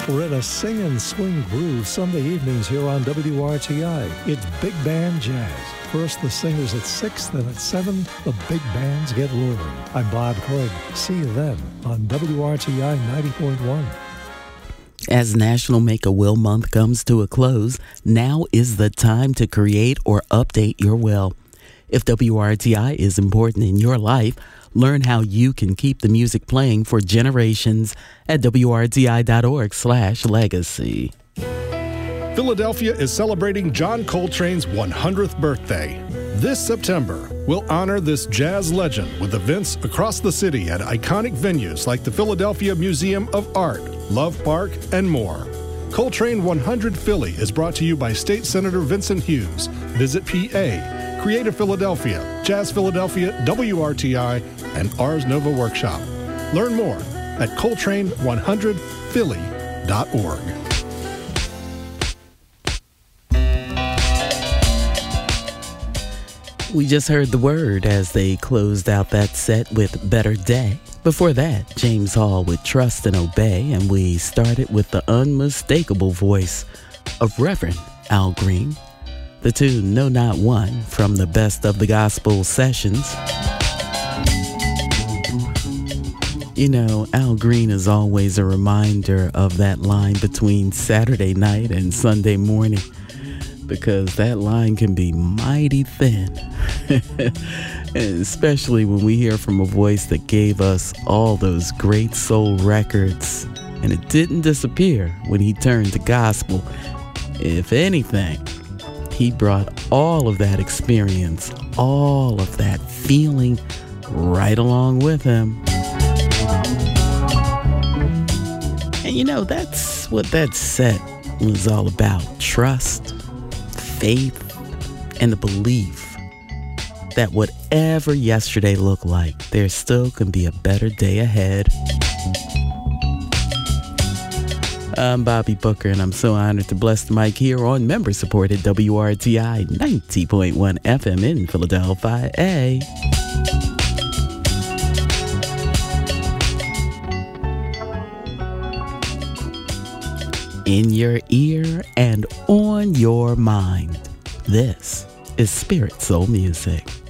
We're in a sing and swing groove Sunday evenings here on WRTI. It's Big Band Jazz. First the singers at 6, then at 7, the big bands get rolling. I'm Bob Craig. See you then on WRTI 90.1. As National Make-A-Will Month comes to a close, now is the time to create or update your will. If WRTI is important in your life, learn how you can keep the music playing for generations at WRTI.org/legacy. Philadelphia is celebrating John Coltrane's 100th birthday. This September, we'll honor this jazz legend with events across the city at iconic venues like the Philadelphia Museum of Art, Love Park, and more. Coltrane 100 Philly is brought to you by State Senator Vincent Hughes, Visit PA, Creative Philadelphia, Jazz Philadelphia, WRTI, and Ars Nova Workshop. Learn more at Coltrane100Philly.org. We just heard The Word as they closed out that set with Better Day. Before that, James Hall with Trust and Obey, and we started with the unmistakable voice of Reverend Al Green. The tune No Not One from the Best of the Gospel Sessions. You know, Al Green is always a reminder of that line between Saturday night and Sunday morning, because that line can be mighty thin. And especially when we hear from a voice that gave us all those great soul records, and it didn't disappear when he turned to gospel. If anything, he brought all of that experience, all of that feeling right along with him. And you know, that's what that set was all about. Trust, faith, and the belief that whatever yesterday looked like, there still can be a better day ahead. I'm Bobby Booker, and I'm so honored to bless the mic here on member-supported WRTI 90.1 FM in Philadelphia. In your ear and on your mind, this is Spirit Soul Music.